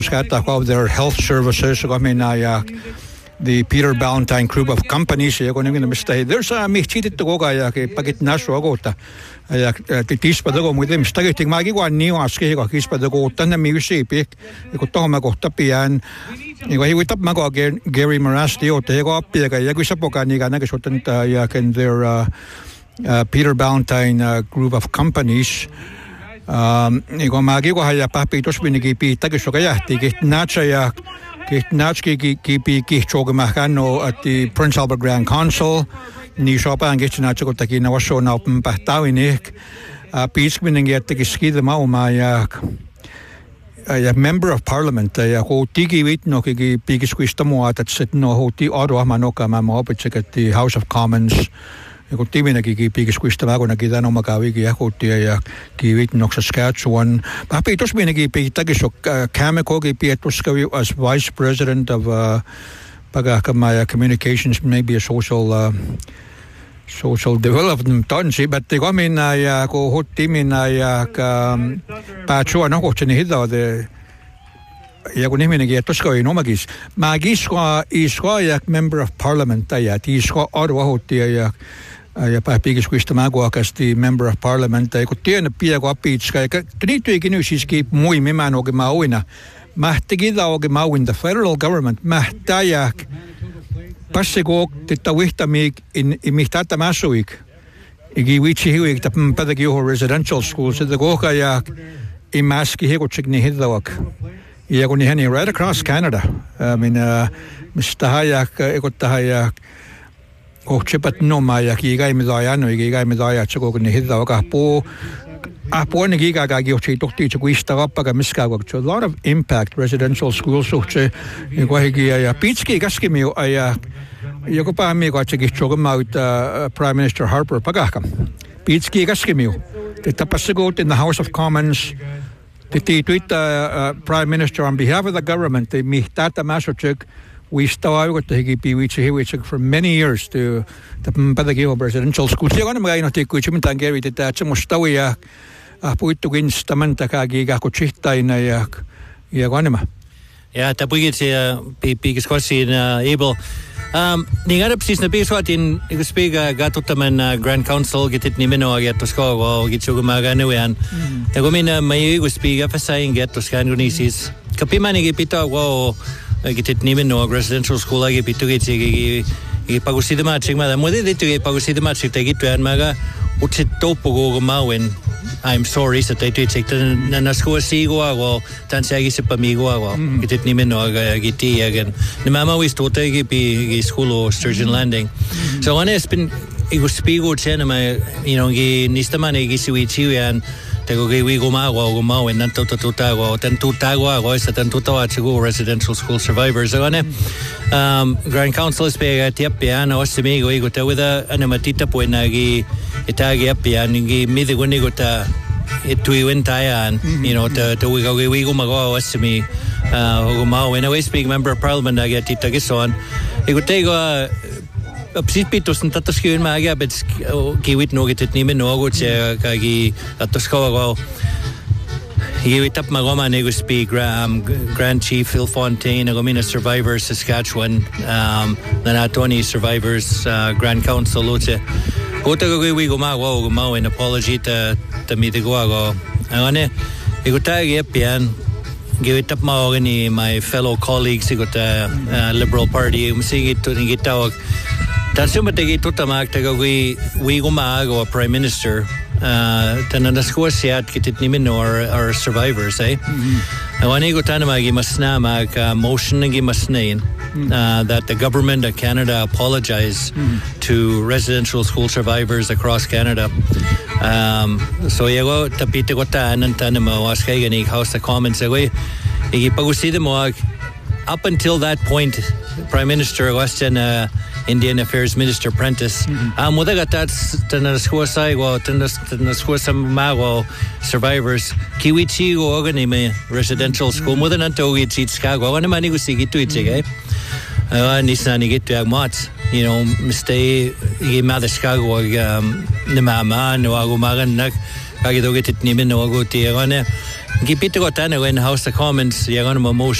of their health services. The Peter Ballantyne group of companies. There's a mistake to go. Paket national go. The teach for the go with them. Starting Maggie one new asking his for the go. Then the music. You could talk about Tapian. He would up Mago Gary Marasti or take up their Peter Ballantyne group of companies. Magi go haya papi to spinigi pi tagisogaya tigit nachaya git nachki kipi kichogmahano at the Prince Albert Grand Council ni shopa and get nacho taki na washo na pahtawinik peace winning yet the ski the maumaya a member of parliament ho tigi wit no ki pigisquistamo at sit no ho ti oro manoka mamo at the House of Commons. Kun timinäkin piikiskuista vaakona kita no makavikin jakuuttia ja kiivit noksa Saskatchewan. Papi tos minäkin piitäkin so Camecogi piettuskavi as vice president of pagakama communications, maybe a social development tonsi, but the gomina ja ko hottimina ja päätsua no kohtseni hidao de ja kun ihminenkin ettoskavi nomagis. Magiska iskoa member of parliament ja isko arvahuttia ja piikiskuista maguakasti member of parliament kun tiedä pieko apitska niityikin nyt siiski muimi mä noki mauina mähtikin oki mauin the federal government mähtäjäk passiko titta vihtamik in mihtata masuik igi vichi hiuik ta padaki ho residential schools the goka imaski hikotsik hidawak ja kun ihani right across Canada I mean mistahayak ekottahayak Chipat no maya kiga imidayano kiga imidaya chako ni hidda ka po apone kiga ga gyochi tokti chkuista kappaga miska a lot of impact residential schools soche igwahigi ya pitski gaskimi ya yoko pa mi ko chiki chogma ut Prime Minister Harper pagaka pitski gaskimi the tapasigo in the House of Commons the tweet Prime Minister on behalf of the government the mihtata masochik. We started for many years to the Padagio residential school. So I'm going to take Kuchimantangeri that Mustawa put to win Stamantaka Gakochita in a Yagonima. Yeah, Tabuit biggest question able. Ningara precies na biswat in Spiga Gatotaman Grand Council get it Nimino get to score get Chugumaganuan. The women may speak up a saying get to Scandonisis. Capimani Pita wo. Gitit nimen no residential school agi pitugi i pagusida matching mada mode de tu pagusida matching tagi tu an maga utsit topo go mawen I'm sorry that they take na school sigo ago tan siagi se pamigo ago gitit nimen no giti again the mama we sto tagi pi school Sturgeon Landing so one has been it was spigo chena gi nistamane gi siwichi and Tego we go mau and nanto tutago tan tutago is tan tutago residential school survivors one Grand Council is pe tiapiano osimigo igota with a animatita poenagi itagi apiani midiguni gota itui wentayan to we go mago osimi go mau and I speak member of parliament agatita gison igotego Psipitos and Tataskian Maga, but Kiwit no get it Nimen no kagi at Toscoa. He wit up Magoma Nego speak Grand Chief Phil Fontaine, Agomina Survivors Saskatchewan, Nanatoni Survivors Grand Council Luce. Otago we go mau an apology to Mitigoago. Agone, Igotagi Epian. Give it up my fellow colleagues, he got a Liberal Party, Msigi to Nigitawak. Tansumati tutamak tago we go a Prime Minister tanandaskuasiat kitit nimin or survivors awani go tanamagi masnamag motion ngi masnain that the government of Canada apologize to residential school survivors across Canada. So yago tapite ko tanan tanama waskay gani House of Commons away igipagusida mo up until that point Prime Minister Western Indian Affairs Minister Prentice mudaga tats tanaskuasai go tanaskuasam mago survivors kiwichi go organime residential school mudananto itskago wana mani gusigitu itige nisani gitu agmat mistay madashkago nimama no agumagan nak kagidoget nimin no aguti agane Gi bitte got in the House of Commons, you're going to